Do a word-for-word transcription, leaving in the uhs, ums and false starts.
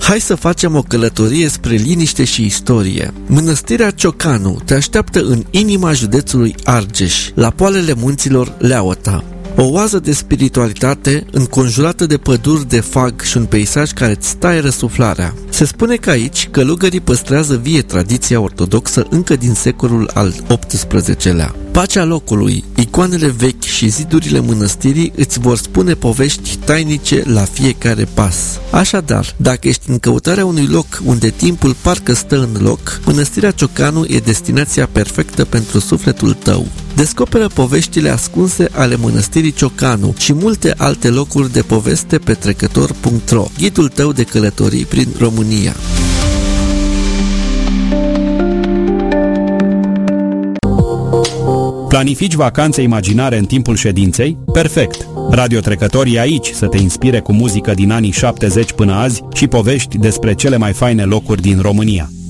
Hai să facem o călătorie spre liniște și istorie. Mănăstirea Ciocanu te așteaptă în inima județului Argeș, la poalele munților Leaota. O oază de spiritualitate înconjurată de păduri de fag și un peisaj care îți taie răsuflarea. Se spune că aici călugării păstrează vie tradiția ortodoxă încă din secolul al optsprezecelea. Pacea locului, icoanele vechi și zidurile mănăstirii îți vor spune povești tainice la fiecare pas. Așadar, dacă ești în căutarea unui loc unde timpul parcă stă în loc, Mănăstirea Ciocanu e destinația perfectă pentru sufletul tău. Descoperă poveștile ascunse ale Mănăstirii Ciocanu și multe alte locuri de poveste pe trecător punct ro, ghidul tău de călătorii prin România. Planifici vacanțe imaginare în timpul ședinței? Perfect! Radio Trecător e aici să te inspire cu muzică din anii șaptezeci până azi și povești despre cele mai faine locuri din România.